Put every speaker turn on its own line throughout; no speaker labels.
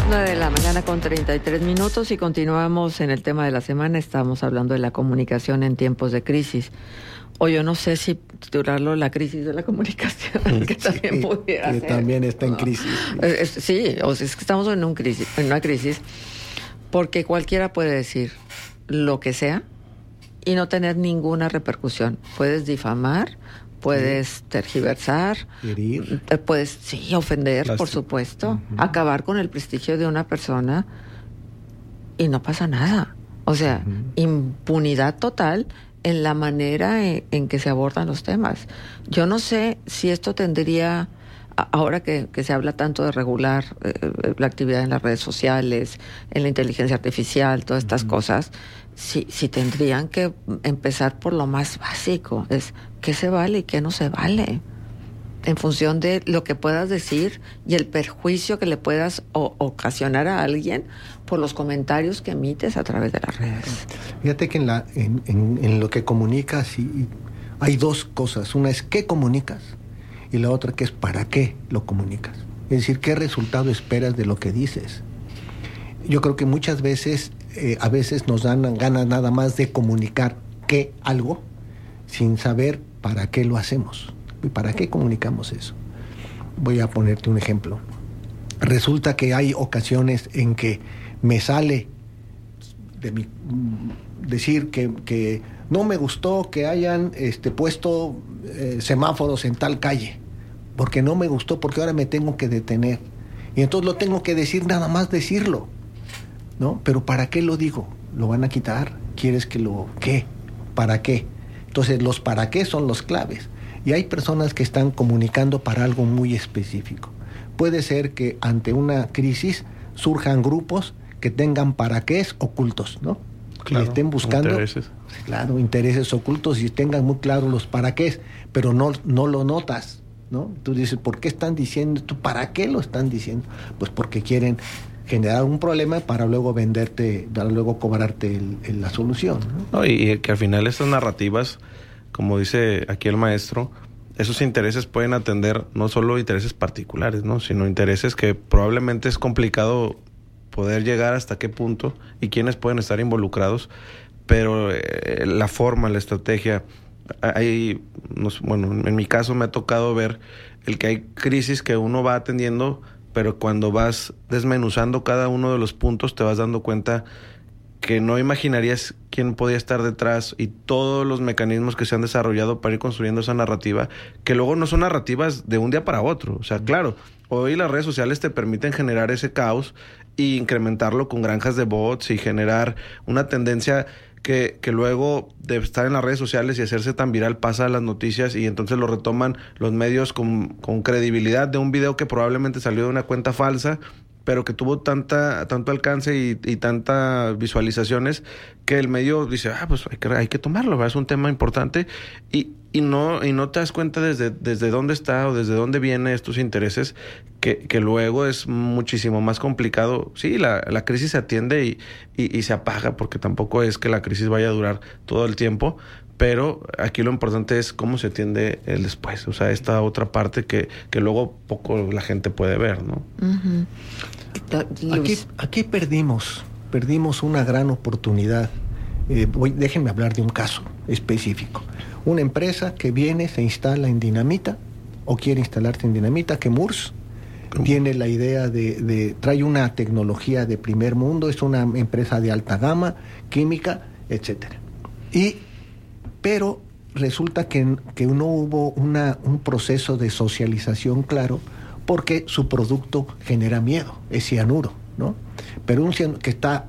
9:33 a.m. y continuamos en el tema de la semana. Estamos hablando de la comunicación en tiempos de crisis. O yo no sé si titularlo la crisis de la comunicación, que también pudiera
que
ser.
También está en crisis.
Sí, o sea, es que estamos en una crisis, porque cualquiera puede decir lo que sea y no tener ninguna repercusión. Puedes difamar, puedes tergiversar,
herir,
puedes, ofender, por supuesto, acabar con el prestigio de una persona y no pasa nada. O sea, impunidad total en la manera en que se abordan los temas. Yo no sé si esto tendría, ahora que se habla tanto de regular la actividad en las redes sociales, en la inteligencia artificial, todas estas cosas, si tendrían que empezar por lo más básico, es qué se vale y qué no se vale, en función de lo que puedas decir y el perjuicio que le puedas ocasionar a alguien por los comentarios que emites a través de las redes.
Fíjate que en lo que comunicas hay dos cosas. Una es qué comunicas y la otra que es para qué lo comunicas. Es decir, qué resultado esperas de lo que dices. Yo creo que muchas veces, a veces nos dan ganas nada más de comunicar algo sin saber para qué lo hacemos y para qué comunicamos eso. Voy a ponerte un ejemplo. Resulta que hay ocasiones en que me sale decir que no me gustó que hayan puesto semáforos en tal calle, porque no me gustó, porque ahora me tengo que detener. Y entonces lo tengo que decir, nada más decirlo, ¿no? Pero ¿para qué lo digo? ¿Lo van a quitar? ¿Quieres que qué? ¿Para qué? Entonces los para qué son los claves. Y hay personas que están comunicando para algo muy específico. Puede ser que ante una crisis surjan grupos que tengan para qué ocultos, ¿no?
Claro,
y estén buscando
intereses.
Claro, intereses ocultos y tengan muy claros los para qué, pero no lo notas, ¿no? Tú dices, ¿por qué están diciendo esto? ¿Para qué lo están diciendo? Pues porque quieren generar un problema para luego venderte, para luego cobrarte la solución, ¿no?
No, y que al final estas narrativas, como dice aquí el maestro, esos intereses pueden atender no solo intereses particulares, ¿no? Sino intereses que probablemente es complicado poder llegar hasta qué punto y quiénes pueden estar involucrados, pero la forma, la estrategia, en mi caso me ha tocado ver el que hay crisis que uno va atendiendo, pero cuando vas desmenuzando cada uno de los puntos te vas dando cuenta que no imaginarías quién podía estar detrás y todos los mecanismos que se han desarrollado para ir construyendo esa narrativa, que luego no son narrativas de un día para otro. O sea, claro, hoy las redes sociales te permiten generar ese caos e incrementarlo con granjas de bots y generar una tendencia que luego de estar en las redes sociales y hacerse tan viral pasa a las noticias y entonces lo retoman los medios con credibilidad de un video que probablemente salió de una cuenta falsa, pero que tuvo tanto alcance y tantas visualizaciones que el medio dice, pues hay que tomarlo, ¿verdad? Es un tema importante y no te das cuenta desde dónde está o desde dónde vienen estos intereses que luego es muchísimo más complicado. Sí, la crisis se atiende y se apaga porque tampoco es que la crisis vaya a durar todo el tiempo, pero aquí lo importante es cómo se atiende el después, o sea, esta otra parte que luego poco la gente puede ver, ¿no?
Aquí perdimos una gran oportunidad. Déjenme hablar de un caso específico. Una empresa que viene, se instala en Dinamita o quiere instalarse en Dinamita, que Murs tiene la idea trae una tecnología de primer mundo, es una empresa de alta gama, química, etcétera. Pero resulta que no hubo un proceso de socialización claro, porque su producto genera miedo, es cianuro, ¿no? Pero un cianuro que está,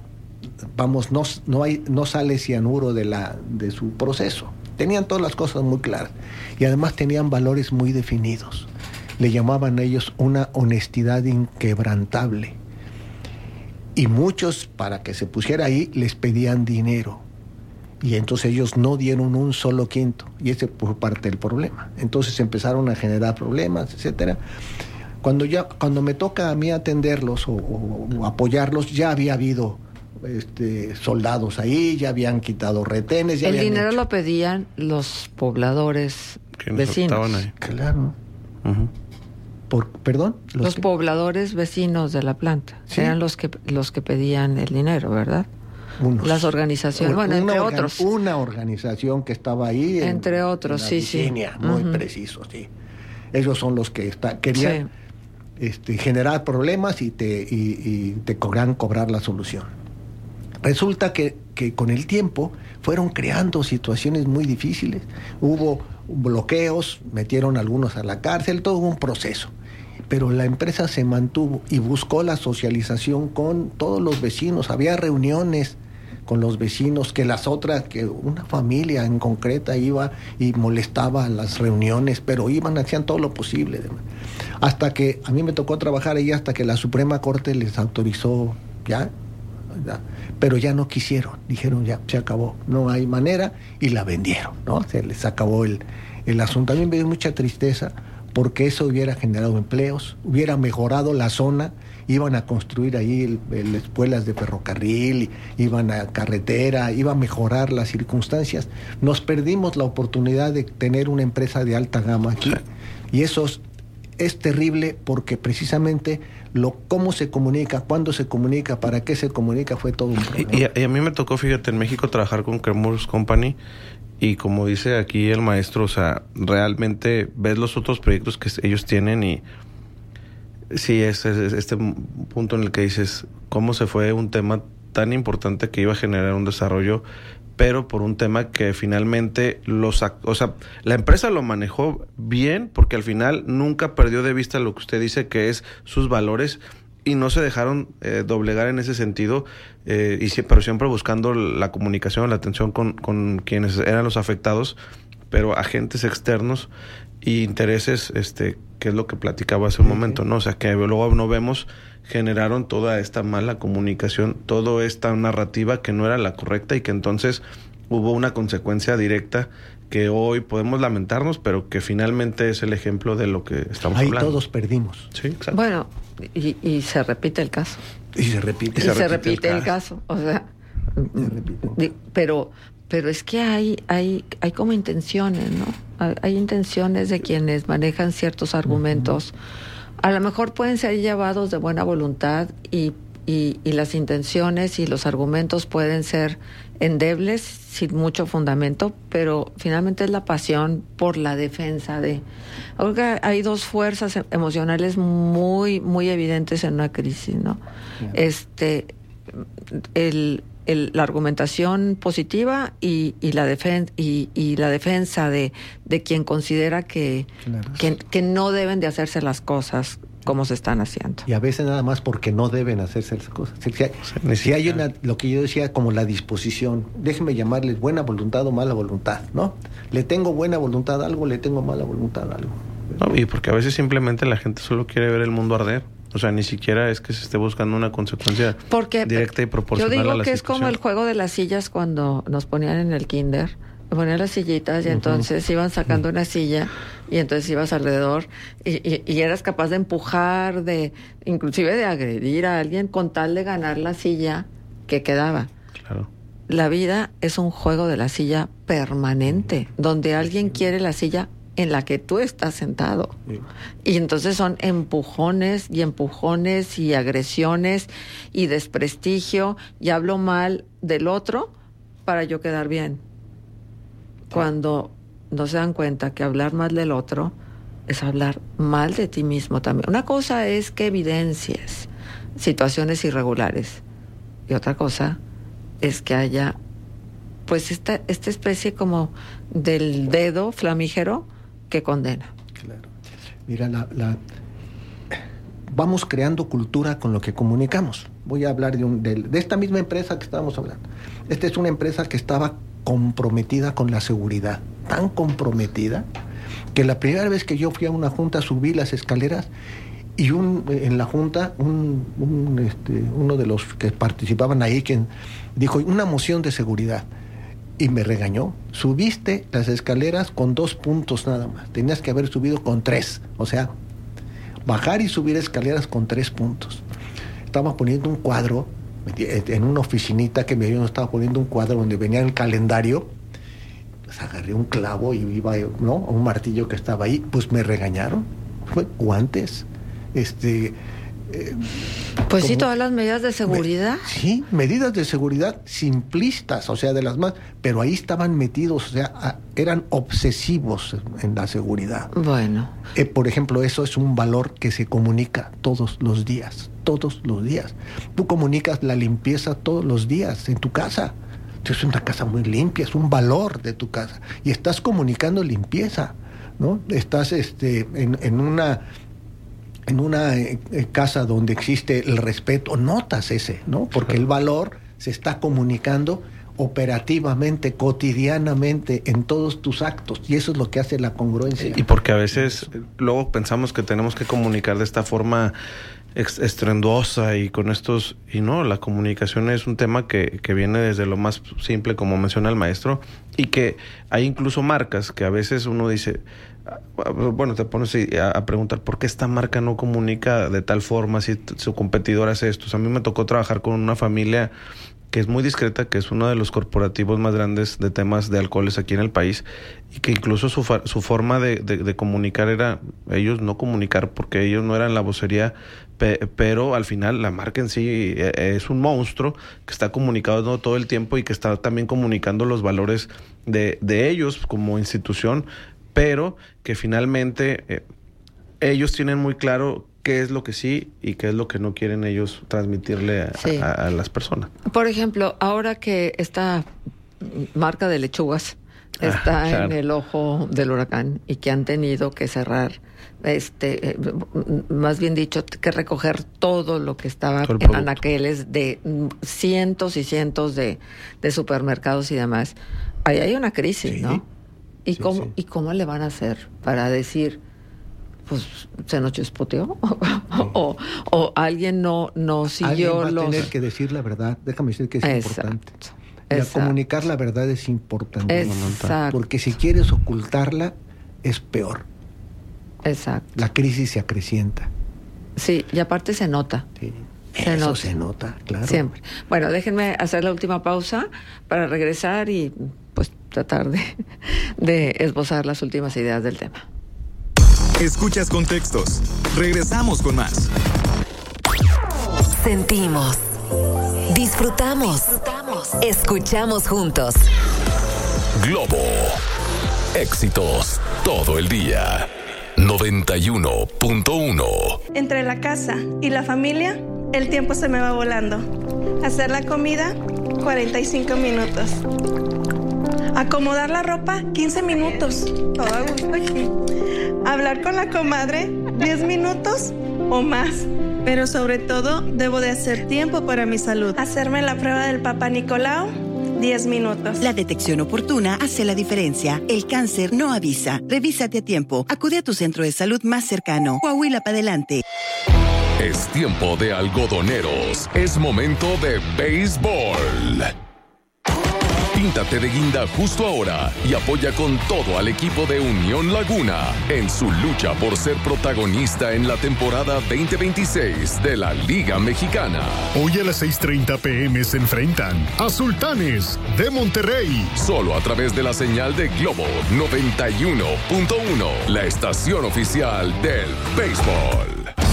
no sale cianuro de su proceso. Tenían todas las cosas muy claras y además tenían valores muy definidos. Le llamaban ellos una honestidad inquebrantable. Y muchos, para que se pusiera ahí, les pedían dinero. Y entonces ellos no dieron un solo quinto. Y ese fue parte del problema. Entonces empezaron a generar problemas, etcétera. Cuando me toca a mí atenderlos o apoyarlos, ya había habido soldados ahí, ya habían quitado retenes.
El dinero lo pedían los pobladores vecinos.
Ahí.
Claro. ¿Perdón?
Los pobladores vecinos de la planta. ¿Sí? Eran los que pedían el dinero, ¿verdad? Las organizaciones, entre otros.
Una organización que estaba ahí.
Entre otros, sí.
Muy preciso, sí. Ellos son los que querían generar problemas y te cobrar la solución. Resulta que con el tiempo fueron creando situaciones muy difíciles. Hubo bloqueos, metieron a algunos a la cárcel, todo un proceso. Pero la empresa se mantuvo y buscó la socialización con todos los vecinos. Había reuniones con los vecinos, que una familia en concreta iba y molestaba a las reuniones, pero hacían todo lo posible. Hasta que a mí me tocó trabajar ahí, hasta que la Suprema Corte les autorizó ya, pero ya no quisieron, dijeron ya, se acabó, no hay manera, y la vendieron, ¿no? Se les acabó el asunto. A mí me dio mucha tristeza, porque eso hubiera generado empleos, hubiera mejorado la zona, iban a construir ahí escuelas de ferrocarril, iban a carretera, iba a mejorar las circunstancias. Nos perdimos la oportunidad de tener una empresa de alta gama aquí, y eso es terrible, porque precisamente cómo se comunica, cuándo se comunica, para qué se comunica, fue todo un problema.
Y a mí me tocó, fíjate, en México trabajar con Chemours Company. Y como dice aquí el maestro, o sea, realmente ves los otros proyectos que ellos tienen y sí, es este punto en el que dices cómo se fue un tema tan importante que iba a generar un desarrollo, pero por un tema que finalmente la empresa lo manejó bien, porque al final nunca perdió de vista lo que usted dice que es sus valores, y no se dejaron doblegar en ese sentido, pero siempre buscando la comunicación, la atención con quienes eran los afectados, pero agentes externos y intereses, que es lo que platicaba hace un momento, ¿no? O sea, que luego no vemos, generaron toda esta mala comunicación, toda esta narrativa que no era la correcta, y que entonces hubo una consecuencia directa que hoy podemos lamentarnos, pero que finalmente es el ejemplo de lo que estamos hablando.
Ahí todos perdimos.
Sí, exacto.
Bueno, y se repite el caso.
Y se repite
el caso. O sea, pero es que hay como intenciones, ¿no? Hay intenciones de quienes manejan ciertos argumentos. A lo mejor pueden ser llevados de buena voluntad y las intenciones y los argumentos pueden ser endebles, sin mucho fundamento, pero finalmente es la pasión por la defensa de... Creo que hay dos fuerzas emocionales muy, muy evidentes en una crisis, ¿no? La argumentación positiva y la defensa de quien considera que no deben de hacerse las cosas como se están haciendo.
Y a veces nada más porque no deben hacerse las cosas. Si hay lo que yo decía, como la disposición, déjenme llamarles buena voluntad o mala voluntad, ¿no? Le tengo buena voluntad a algo, le tengo mala voluntad a algo.
No, y porque a veces simplemente la gente solo quiere ver el mundo arder. O sea, ni siquiera es que se esté buscando una consecuencia directa y proporcional a la situación.
Yo digo que es como el juego de las sillas cuando nos ponían en el kinder. Ponían las sillitas y entonces iban sacando una silla y entonces ibas alrededor y eras capaz de empujar, inclusive de agredir a alguien con tal de ganar la silla que quedaba.
Claro.
La vida es un juego de la silla permanente, donde alguien quiere la silla en la que tú estás sentado. Sí. Y entonces son empujones y agresiones y desprestigio, y hablo mal del otro para yo quedar bien. Cuando no se dan cuenta que hablar mal del otro es hablar mal de ti mismo también. Una cosa es que evidencies situaciones irregulares y otra cosa es que haya pues esta especie como del dedo flamígero que condena.
Claro. Mira, vamos creando cultura con lo que comunicamos. Voy a hablar de esta misma empresa que estábamos hablando. Esta es una empresa que estaba comprometida con la seguridad, tan comprometida que la primera vez que yo fui a una junta subí las escaleras y en la junta uno de los que participaban ahí que dijo una moción de seguridad y me regañó. Subiste las escaleras con 2 puntos nada más, tenías que haber subido con 3, o sea, bajar y subir escaleras con 3 puntos. Estaba poniendo un cuadro en una oficinita que yo estaba poniendo un cuadro donde venía el calendario, pues agarré un clavo y iba, ¿no?, a un martillo que estaba ahí, pues me regañaron, guantes,
pues sí, todas las medidas de seguridad.
Sí, medidas de seguridad simplistas, o sea, de las más, pero ahí estaban metidos, o sea, eran obsesivos en la seguridad.
Bueno.
Por ejemplo, eso es un valor que se comunica todos los días. Tú comunicas la limpieza todos los días en tu casa. Es una casa muy limpia, es un valor de tu casa. Y estás comunicando limpieza, ¿no? Estás en una casa donde existe el respeto, notas ese, ¿no? Porque el valor se está comunicando operativamente, cotidianamente, en todos tus actos, y eso es lo que hace la congruencia.
Y porque a veces luego pensamos que tenemos que comunicar de esta forma estruendosa y con estos, y no, la comunicación es un tema que viene desde lo más simple, como menciona el maestro, y que hay incluso marcas que a veces uno dice, bueno, te pones a preguntar por qué esta marca no comunica de tal forma si su competidor hace esto. O sea, a mí me tocó trabajar con una familia que es muy discreta, que es uno de los corporativos más grandes de temas de alcoholes aquí en el país, y que incluso su forma de comunicar era ellos no comunicar, porque ellos no eran la vocería, pero al final la marca en sí es un monstruo que está comunicando todo el tiempo y que está también comunicando los valores de ellos como institución, pero que finalmente ellos tienen muy claro qué es lo que sí y qué es lo que no quieren ellos transmitirle a las personas.
Por ejemplo, ahora que esta marca de lechugas está claro, en el ojo del huracán y que han tenido que cerrar, más bien dicho, que recoger todo lo que estaba en anaqueles de cientos y cientos de supermercados y demás. Ahí hay una crisis, sí, ¿no? ¿Y cómo le van a hacer para decir, pues se nos chispoteó o alguien no siguió
alguien va a tener que decir la verdad? Déjame decir que es importante. Comunicar la verdad es importante.
Exacto.
Porque si quieres ocultarla es peor.
Exacto.
La crisis se acrecienta.
Sí, y aparte se nota.
Sí. Se nota, claro.
Siempre. Bueno, déjenme hacer la última pausa para regresar y pues tratar de esbozar las últimas ideas del tema.
Escuchas Contextos. Regresamos con más.
Sentimos. Disfrutamos. Escuchamos juntos.
Globo. Éxitos todo el día. 91.1.
Entre la casa y la familia, el tiempo se me va volando. Hacer la comida, 45 minutos. Acomodar la ropa, 15 minutos. Todo a gusto aquí. Hablar con la comadre, 10 minutos o más. Pero sobre todo, debo de hacer tiempo para mi salud. Hacerme la prueba del Papá Nicolau, 10 minutos.
La detección oportuna hace la diferencia. El cáncer no avisa. Revísate a tiempo. Acude a tu centro de salud más cercano. Coahuila para adelante.
Es tiempo de algodoneros. Es momento de béisbol. Píntate de guinda justo ahora y apoya con todo al equipo de Unión Laguna en su lucha por ser protagonista en la temporada 2026 de la Liga Mexicana.
Hoy a las 6:30 p.m. se enfrentan a Sultanes de Monterrey.
Solo a través de la señal de Globo 91.1, la estación oficial del béisbol.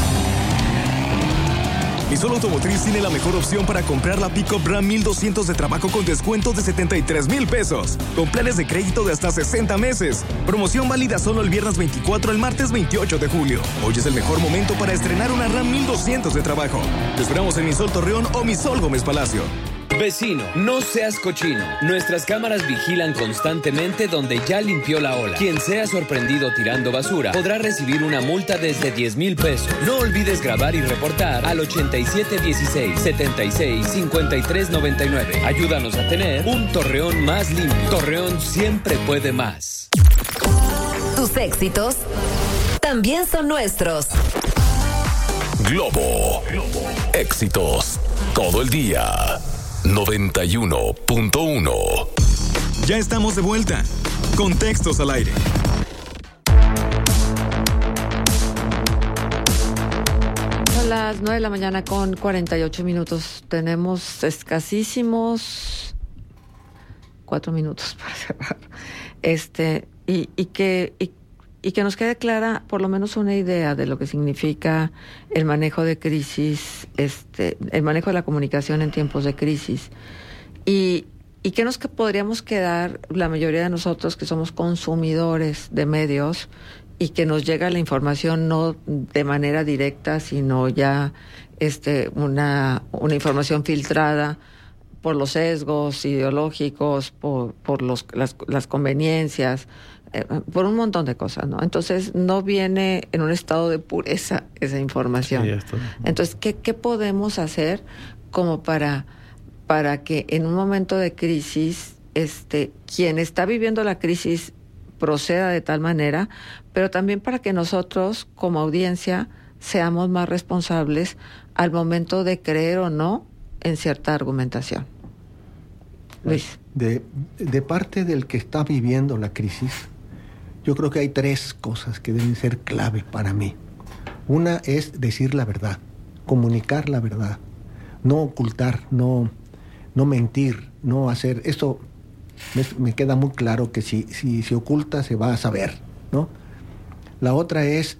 Misol Automotriz tiene la mejor opción para comprar la Pickup Ram 1200 de trabajo con descuento de 73,000 pesos, con planes de crédito de hasta 60 meses. Promoción válida solo el viernes 24 al martes 28 de julio. Hoy es el mejor momento para estrenar una Ram 1200 de trabajo. Te esperamos en Misol Torreón o Misol Gómez Palacio.
Vecino, no seas cochino. Nuestras cámaras vigilan constantemente donde ya limpió la ola. Quien sea sorprendido tirando basura podrá recibir una multa desde 10,000 pesos. No olvides grabar y reportar al 8716-765399. Ayúdanos a tener un Torreón más limpio. Torreón siempre puede más.
Tus éxitos también son nuestros.
Globo. Éxitos todo el día. 91.1.
Ya estamos de vuelta. Contextos al aire.
Son las 9 de la mañana con 48 minutos. Tenemos escasísimos 4 minutos para cerrar. Y que nos quede clara por lo menos una idea de lo que significa el manejo de crisis, el manejo de la comunicación en tiempos de crisis. Y que nos podríamos quedar, la mayoría de nosotros que somos consumidores de medios y que nos llega la información no de manera directa, sino ya una información filtrada por los sesgos ideológicos, por las conveniencias, por un montón de cosas, ¿no? Entonces no viene en un estado de pureza esa información. Sí, entonces, ¿qué podemos hacer como para que en un momento de crisis, quien está viviendo la crisis proceda de tal manera, pero también para que nosotros como audiencia seamos más responsables al momento de creer o no en cierta argumentación? Luis.
De parte del que está viviendo la crisis, yo creo que hay 3 cosas que deben ser clave para mí. Una es decir la verdad, comunicar la verdad, no ocultar, no mentir, no hacer... Esto me queda muy claro que si se oculta se va a saber, ¿no? La otra es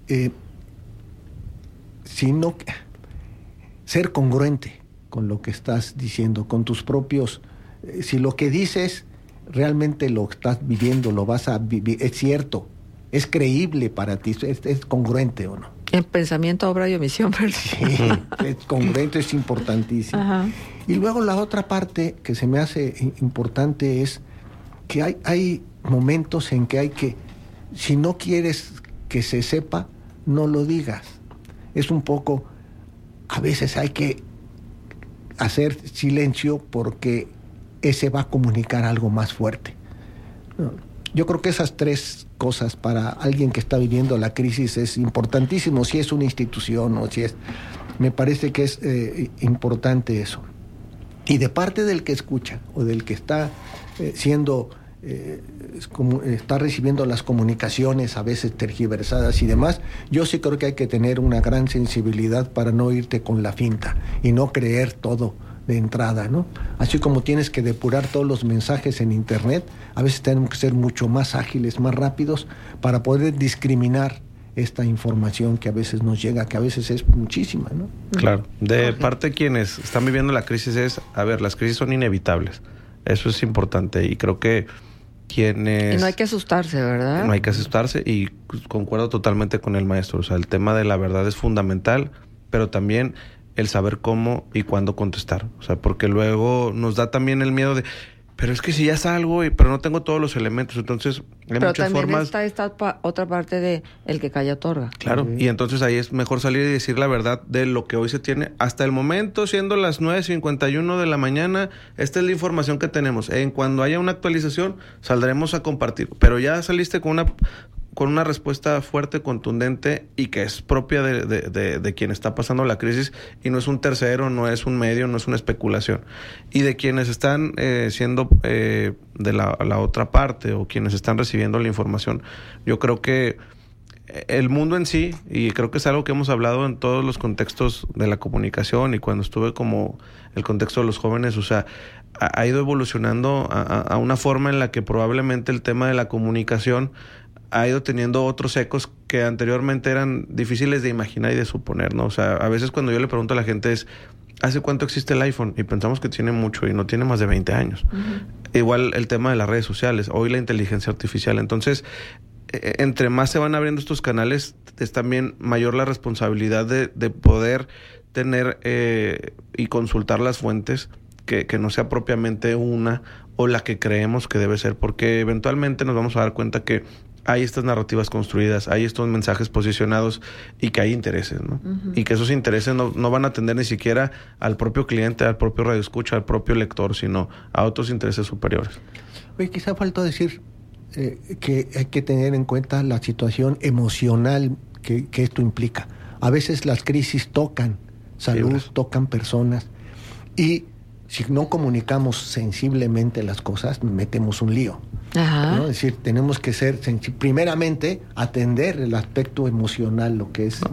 ser congruente con lo que estás diciendo, con tus propios... si lo que dices realmente lo estás viviendo, lo vas a vivir, es cierto, es creíble para ti, es congruente o no.
En pensamiento, obra y omisión, ¿verdad?
Sí, es congruente, es importantísimo. Ajá. Y luego la otra parte que se me hace importante es que hay momentos en que hay que, si no quieres que se sepa, no lo digas. Es un poco, a veces hay que hacer silencio porque ese va a comunicar algo más fuerte. Yo creo que esas 3 cosas para alguien que está viviendo la crisis es importantísimo, si es una institución o si es... Me parece que es importante eso. Y de parte del que escucha o del que está está recibiendo las comunicaciones a veces tergiversadas y demás, yo sí creo que hay que tener una gran sensibilidad para no irte con la finta y no creer todo de entrada, ¿no? Así como tienes que depurar todos los mensajes en internet, a veces tenemos que ser mucho más ágiles, más rápidos para poder discriminar esta información que a veces nos llega, que a veces es muchísima, ¿no?
Claro. De parte de quienes están viviendo la crisis las crisis son inevitables. Eso es importante y creo que quienes...
Y no hay que asustarse, ¿verdad?
No hay que asustarse y concuerdo totalmente con el maestro. O sea, el tema de la verdad es fundamental, pero también el saber cómo y cuándo contestar. O sea, porque luego nos da también el miedo de... Pero es que si ya salgo, pero no tengo todos los elementos, entonces hay
pero
muchas
también
formas...
está esta otra parte de el que calla otorga.
Claro, y entonces ahí es mejor salir y decir la verdad de lo que hoy se tiene. Hasta el momento, siendo las 9:51 de la mañana, esta es la información que tenemos. Cuando haya una actualización, saldremos a compartir. Pero ya saliste con una respuesta fuerte, contundente y que es propia de quien está pasando la crisis y no es un tercero, no es un medio, no es una especulación. Y de quienes están siendo de la otra parte o quienes están recibiendo la información, yo creo que el mundo en sí, y creo que es algo que hemos hablado en todos los contextos de la comunicación y cuando estuve como el contexto de los jóvenes, o sea, ha ido evolucionando a una forma en la que probablemente el tema de la comunicación ha ido teniendo otros ecos que anteriormente eran difíciles de imaginar y de suponer, ¿no? O sea, a veces cuando yo le pregunto a la gente es, ¿hace cuánto existe el iPhone? Y pensamos que tiene mucho y no tiene más de 20 años. Uh-huh. Igual el tema de las redes sociales, hoy la inteligencia artificial. Entonces, entre más se van abriendo estos canales, es también mayor la responsabilidad de poder tener y consultar las fuentes que no sea propiamente una o la que creemos que debe ser, porque eventualmente nos vamos a dar cuenta que hay estas narrativas construidas, hay estos mensajes posicionados y que hay intereses, ¿no? Uh-huh. Y que esos intereses no van a atender ni siquiera al propio cliente, al propio radioescucha, al propio lector, sino a otros intereses superiores.
Oye, quizá faltó decir que hay que tener en cuenta la situación emocional que esto implica. A veces las crisis tocan salud, tocan personas y si no comunicamos sensiblemente las cosas, metemos un lío. Ajá. ¿No? Es decir, tenemos que ser primeramente atender el aspecto emocional, lo que es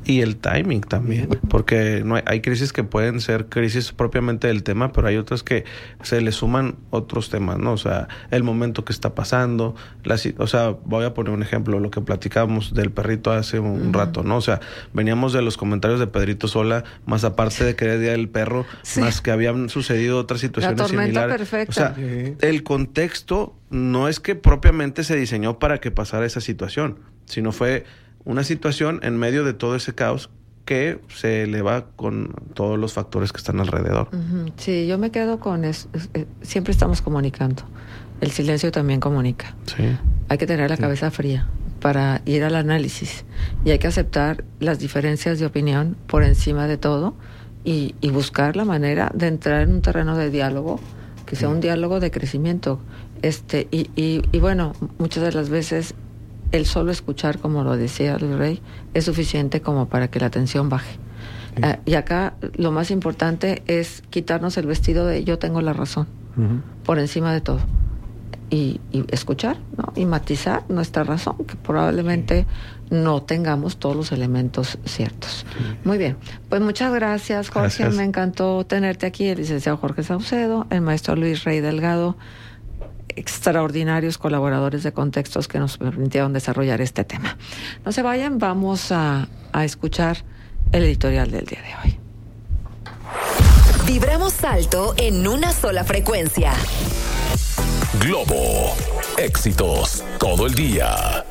Y el timing también, porque hay crisis que pueden ser crisis propiamente del tema, pero hay otras que se le suman otros temas, ¿no? O sea, el momento que está pasando, o sea, voy a poner un ejemplo, lo que platicábamos del perrito hace un rato, ¿no? O sea, veníamos de los comentarios de Pedrito Sola, más aparte de que era el Día del Perro, más que habían sucedido otras situaciones similares. La tormenta perfecta. O sea, el contexto no es que propiamente se diseñó para que pasara esa situación, sino fue una situación en medio de todo ese caos que se eleva con todos los factores que están alrededor.
Sí, yo me quedo con eso. Siempre estamos comunicando. El silencio también comunica.
Sí.
Hay que tener la cabeza fría para ir al análisis y hay que aceptar las diferencias de opinión por encima de todo y buscar la manera de entrar en un terreno de diálogo que sea un diálogo de crecimiento. Y bueno, muchas de las veces el solo escuchar, como lo decía Luis Rey, es suficiente como para que la tensión baje. Y acá lo más importante es quitarnos el vestido de yo tengo la razón, por encima de todo. Y escuchar, ¿no? Y matizar nuestra razón, que probablemente no tengamos todos los elementos ciertos. Muy bien, pues muchas gracias, Jorge. Gracias. Me encantó tenerte aquí, el licenciado Jorge Saucedo, el maestro Luis Rey Delgado, extraordinarios colaboradores de Contextos que nos permitieron desarrollar este tema. No se vayan, vamos a escuchar el editorial del día de hoy.
Vibramos alto en una sola frecuencia.
Globo. Éxitos todo el día.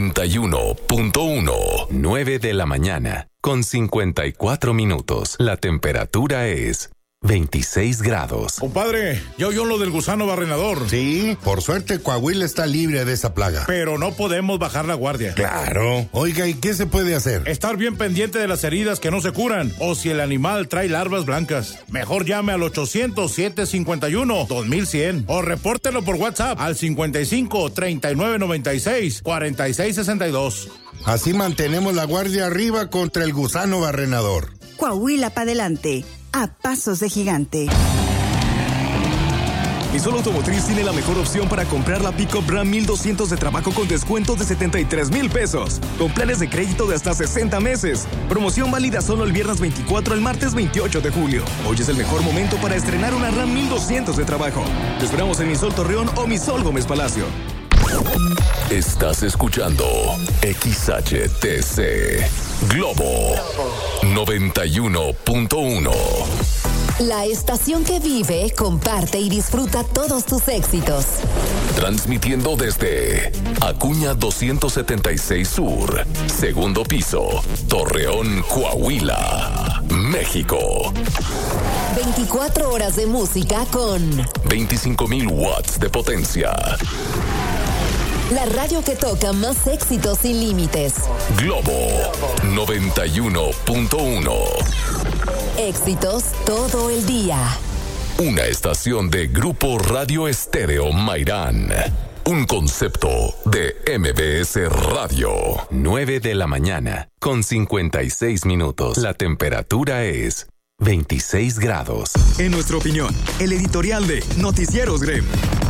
91.1.
9 de la mañana, con 54 minutos. La temperatura es 26 grados.
Compadre, ¿ya oyó lo del gusano barrenador?
Sí, por suerte Coahuila está libre de esa plaga.
Pero no podemos bajar la guardia.
Claro. Oiga, ¿y qué se puede hacer?
Estar bien pendiente de las heridas que no se curan o si el animal trae larvas blancas. Mejor llame al 800-751-2100 o repórtelo por WhatsApp al 55-3996-4662.
Así mantenemos la guardia arriba contra el gusano barrenador.
Coahuila para adelante. A pasos de gigante.
Misol Automotriz tiene la mejor opción para comprar la Pickup Ram 1200 de trabajo con descuento de 73,000 pesos. Con planes de crédito de hasta 60 meses. Promoción válida solo el viernes 24 al martes 28 de julio. Hoy es el mejor momento para estrenar una Ram 1200 de trabajo. Te esperamos en Misol Torreón o Misol Gómez Palacio.
Estás escuchando XHTC Globo 91.1.
La estación que vive, comparte y disfruta todos tus éxitos.
Transmitiendo desde Acuña 276 Sur, segundo piso, Torreón, Coahuila, México.
24 horas de música con
25,000 watts de potencia.
La radio que toca más éxitos sin límites.
Globo 91.1.
Éxitos todo el día.
Una estación de Grupo Radio Estéreo Mairán. Un concepto de MBS Radio.
9 de la mañana, con 56 minutos. La temperatura es 26 grados.
En nuestra opinión, el editorial de Noticieros Grem.